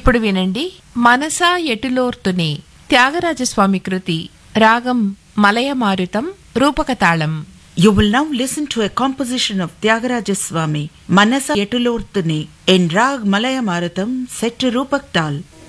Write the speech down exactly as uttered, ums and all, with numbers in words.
ఇప్పుడు వినండి మనసా ఎటులోర్తునే త్యాగరాజస్వామి కృతి రాగం Malayamarutham రూపకతాళం. You will now listen to a composition of Tyagaraja Swami, Manasa Yetulorthune, in Rag Malaya Maratham, set to Rupak Tal.